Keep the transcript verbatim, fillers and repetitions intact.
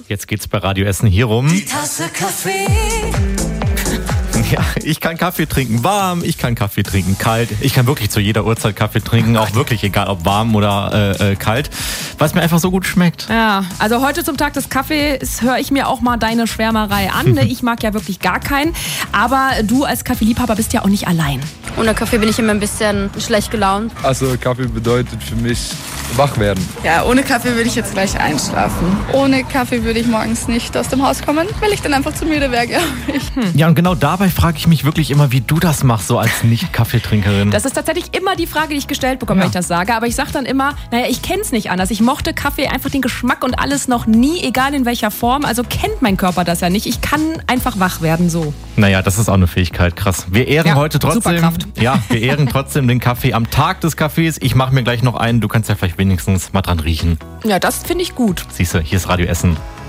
Jetzt geht's bei Radio Essen hier rum. Die Tasse Kaffee. Ja, ich kann Kaffee trinken warm, ich kann Kaffee trinken kalt. Ich kann wirklich zu jeder Uhrzeit Kaffee trinken, auch wirklich egal ob warm oder äh, äh, kalt, weil es mir einfach so gut schmeckt. Ja, also heute zum Tag des Kaffees höre ich mir auch mal deine Schwärmerei an. Ich mag ja wirklich gar keinen, aber du als Kaffeeliebhaber bist ja auch nicht allein. Ohne Kaffee bin ich immer ein bisschen schlecht gelaunt. Also Kaffee bedeutet für mich wach werden. Ja, ohne Kaffee würde ich jetzt gleich einschlafen. Ohne Kaffee würde ich morgens nicht aus dem Haus kommen, weil ich dann einfach zu müde wäre, glaube ich. Hm. Ja, und genau dabei frage ich mich wirklich immer, wie du das machst, so als Nicht-Kaffeetrinkerin. Das ist tatsächlich immer die Frage, die ich gestellt bekomme, ja. wenn ich das sage. Aber ich sage dann immer, naja, ich kenne es nicht anders. Ich mochte Kaffee einfach den Geschmack und alles noch nie, egal in welcher Form. Also kennt mein Körper das ja nicht. Ich kann einfach wach werden so. Naja, das ist auch eine Fähigkeit, krass. Wir ehren ja, heute trotzdem, Superkraft. ja, wir ehren trotzdem den Kaffee am Tag des Kaffees. Ich mache mir gleich noch einen. Du kannst ja vielleicht wenigstens mal dran riechen. Ja, das finde ich gut. Siehste, hier ist Radio Essen.